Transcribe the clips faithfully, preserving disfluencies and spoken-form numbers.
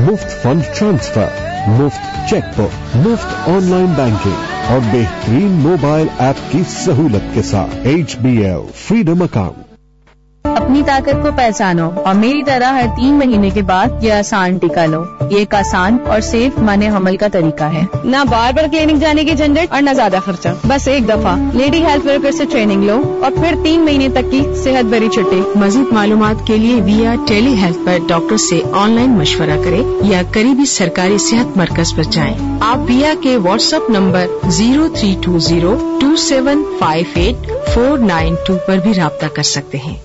मुफ्त fund transfer, मुफ्त cheque book, मुफ्त ऑनलाइन बैंकिंग और बेहतरीन मोबाइल ऐप की सहूलत के साथ H B L freedom account. अपनी ताकत को पहचानो और मेरी तरह हर तीन महीने के बाद ये आसान टीका लो। ये एक आसान और सेफ माने हमल का तरीका है। ना बार बार क्लिनिक जाने की झंझट और न ज्यादा खर्चा। बस एक दफा लेडी हेल्थ वर्कर से ट्रेनिंग लो और फिर तीन महीने तक की सेहत भरी छुट्टी। मजीद मालूमात के लिए विया टेली हेल्थ पर डॉक्टर से ऑनलाइन मशवरा करें या करीबी सरकारी सेहत मरकज पर जाएं। आप विया के WhatsApp number zero three to zero to seven five eight four nine to पर भी राब्ता कर सकते हैं।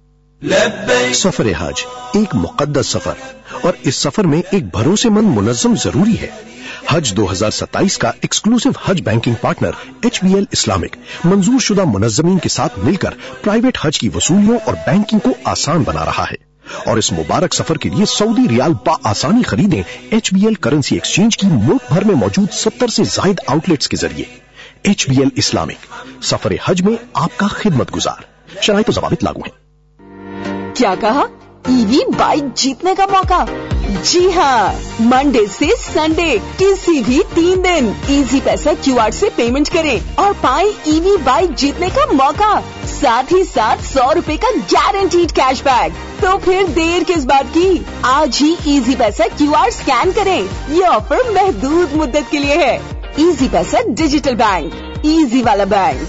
सफर हज एक मुकद्दस सफर और इस सफर में एक भरोसेमंद मुनज़्ज़म जरूरी है। हज दो हज़ार सत्ताईस का एक्सक्लूसिव हज banking partner H B L Islamic मंजूर शुदा मुनज़्ज़मीन के साथ मिलकर प्राइवेट हज की वसूलियों और बैंकिंग को आसान बना रहा है और इस मुबारक सफर के लिए सऊदी रियाल बआसानी खरीदें H B L currency exchange की मुल्क भर में मौजूद सत्तर से जायद आउटलेट्स के जरिए। एच बी एल इस्लामिक, सफर हज में आपका खिदमत गुजार। शराइत व ज़वाबित लागू हैं। क्या कहा? ईवी बाइक जीतने का मौका? जी हाँ, मंडे से संडे किसी भी तीन दिन इजी पैसा क्यू आर से पेमेंट करें और पाएं ईवी बाइक जीतने का मौका, साथ ही साथ सौ रुपए का गारंटीड कैशबैक। तो फिर देर किस बात की? आज ही इजी पैसा क्यू आर स्कैन करें। ये ऑफर महदूद मुद्दत के लिए है। इजी पैसा डिजिटल बैंक, इजी वाला बैंक।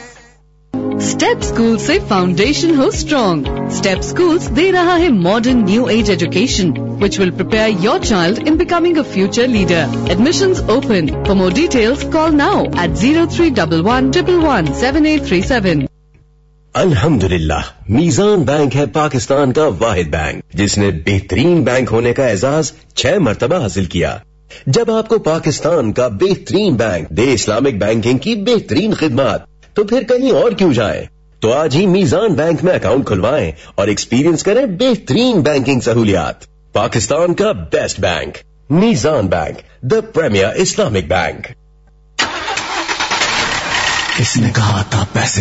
स्टेप स्कूल से फाउंडेशन हो स्ट्रॉन्ग। स्टेप स्कूल्स दे रहा है modern new age education which will prepare your child in becoming a future leader. Admissions open. For more details, call now at zero three one one one one seven eight three seven. अल्हम्दुलिल्लाह, मीज़ान bank है पाकिस्तान का वाहिद bank जिसने बेहतरीन bank होने का एजाज छह मरतबा हासिल किया। जब आपको पाकिस्तान का बेहतरीन बैंक दे इस्लामिक बैंकिंग की बेहतरीन खिदमत, तो फिर कहीं और क्यों जाएं? तो आज ही मीज़ान बैंक में अकाउंट खुलवाएं और एक्सपीरियंस करें बेहतरीन बैंकिंग सहूलियात। पाकिस्तान का best bank, Meezaan bank, the premiere Islamic bank. किसने कहा था पैसे